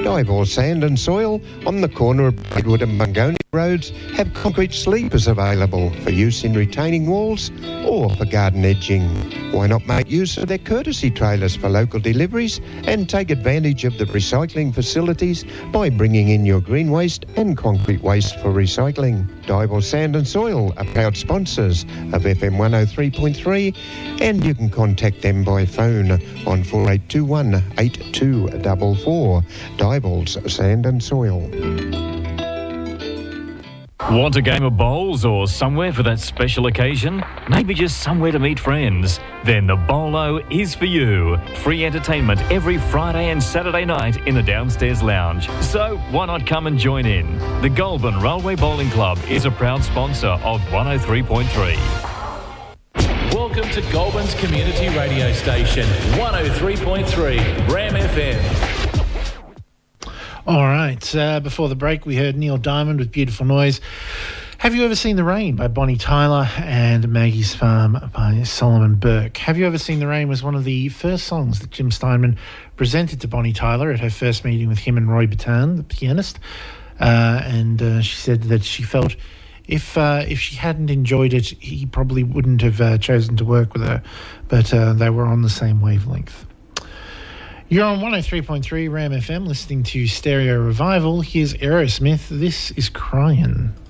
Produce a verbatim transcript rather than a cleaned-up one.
Dival Sand and Soil on the corner of Braidwood and Bungonia Roads have concrete sleepers available for use in retaining walls or for garden edging. Why not make use of their courtesy trailers for local deliveries and take advantage of the recycling facilities by bringing in your green waste and concrete waste for recycling. Dival Sand and Soil are proud sponsors of F M one oh three point three, and you can contact them by phone on four eight two one, eight two four four. Dival's Sand and Soil. Want a game of bowls or somewhere for that special occasion? Maybe just somewhere to meet friends? Then the Bowlo is for you. Free entertainment every Friday and Saturday night in the downstairs lounge. So why not come and join in? The Goulburn Railway Bowling Club is a proud sponsor of one oh three point three. Welcome to Goulburn's community radio station, one oh three point three, Ram F M. All right, uh, before the break, we heard Neil Diamond with Beautiful Noise. Have You Ever Seen the Rain by Bonnie Tyler and Maggie's Farm by Solomon Burke. Have You Ever Seen the Rain was one of the first songs that Jim Steinman presented to Bonnie Tyler at her first meeting with him and Roy Bittan, the pianist. Uh, and uh, she said that she felt if uh, if she hadn't enjoyed it, he probably wouldn't have uh, chosen to work with her. But uh, they were on the same wavelength. You're on one oh three point three Ram F M listening to Stereo Revival. Here's Aerosmith. This is Crying.